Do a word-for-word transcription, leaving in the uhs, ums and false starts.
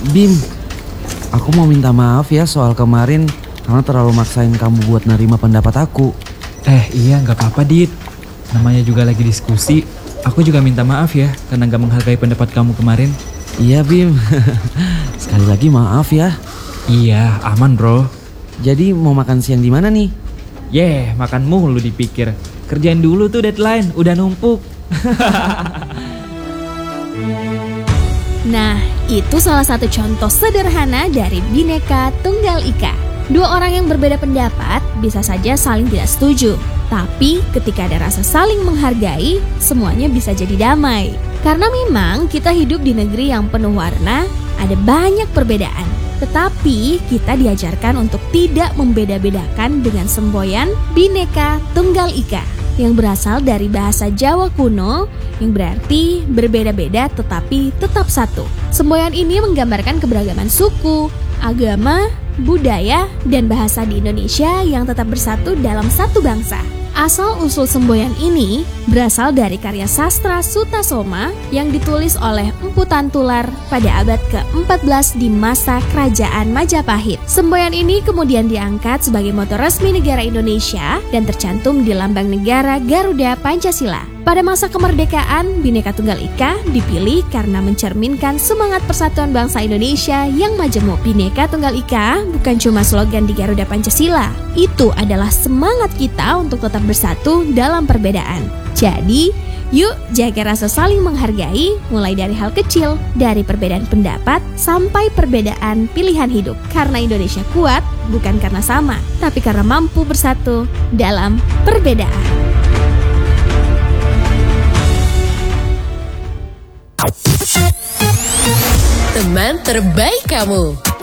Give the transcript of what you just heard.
Bim, aku mau minta maaf ya soal kemarin karena terlalu maksain kamu buat nerima pendapat aku. Eh iya gak apa-apa Dit, namanya juga lagi diskusi. Aku juga minta maaf ya karena gak menghargai pendapat kamu kemarin. Iya Bim, sekali lagi maaf ya. Iya aman bro. Jadi mau makan siang di mana nih? Yeh, makan mulu dipikir. Kerjain dulu tuh deadline, udah numpuk. Nah, itu salah satu contoh sederhana dari Bhinneka Tunggal Ika. Dua orang yang berbeda pendapat bisa saja saling tidak setuju. Tapi ketika ada rasa saling menghargai, semuanya bisa jadi damai. Karena memang kita hidup di negeri yang penuh warna, ada banyak perbedaan. Tetapi kita diajarkan untuk tidak membeda-bedakan dengan semboyan Bhinneka Tunggal Ika yang berasal dari bahasa Jawa kuno yang berarti berbeda-beda tetapi tetap satu. Semboyan ini menggambarkan keberagaman suku, agama, budaya, dan bahasa di Indonesia yang tetap bersatu dalam satu bangsa. Asal-usul semboyan ini berasal dari karya sastra Sutasoma yang ditulis oleh Empu Tantular pada abad ke empat belas di masa Kerajaan Majapahit. Semboyan ini kemudian diangkat sebagai moto resmi negara Indonesia dan tercantum di lambang negara Garuda Pancasila. Pada masa kemerdekaan, Bhinneka Tunggal Ika dipilih karena mencerminkan semangat persatuan bangsa Indonesia yang majemuk. Bhinneka Tunggal Ika bukan cuma slogan di Garuda Pancasila, itu adalah semangat kita untuk tetap bersatu dalam perbedaan. Jadi, yuk jaga rasa saling menghargai mulai dari hal kecil, dari perbedaan pendapat sampai perbedaan pilihan hidup. Karena Indonesia kuat bukan karena sama, tapi karena mampu bersatu dalam perbedaan. Teman terbaik kamu.